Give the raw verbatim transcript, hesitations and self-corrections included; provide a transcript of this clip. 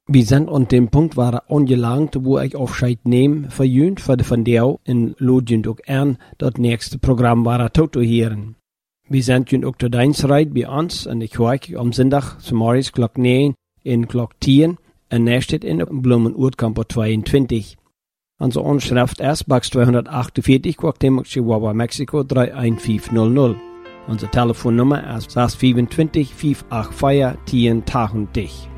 Wir sind an dem Punkt waar angelangt, wo ich Aufscheid nehme, verjünt für die von dir in Lodjend auch an, das nächste Programm war Toto hören. Wir sind jünd auch zu Deinsreit bei uns, und ich hoor am Sonntag, zum Morgens, Glock neun, in Glock tien, en nächstet in Blumen-Oertkamp zweiundzwanzig. Onze Anschrift ist Box zweihundertachtundvierzig, Cuauhtémoc, Chihuahua, Mexiko drei eins fünf null null. Unsere Telefonnummer ist sechs zwei fünf, fünf acht vier, zehn tausend.